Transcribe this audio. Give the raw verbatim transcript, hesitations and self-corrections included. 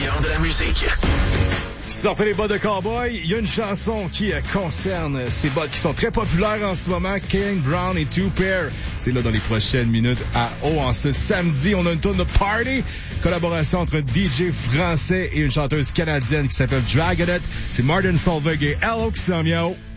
meilleur de la musique. Sortez les bottes de cowboy. Il y a une chanson qui euh, concerne ces bottes qui sont très populaires en ce moment. King Brown et Two Pair. C'est là dans les prochaines minutes à O. En ce samedi, on a une tonne de party. Collaboration entre un D J français et une chanteuse canadienne qui s'appelle Dragonette. C'est Martin Solveig et Hello qui s'en vient.